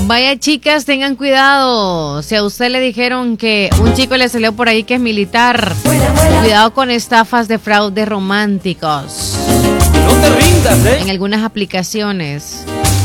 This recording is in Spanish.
Vaya, chicas, tengan cuidado. Si a usted le dijeron que un chico le salió por ahí que es militar, cuidado con estafas de fraudes románticos. No te rindas, en algunas aplicaciones.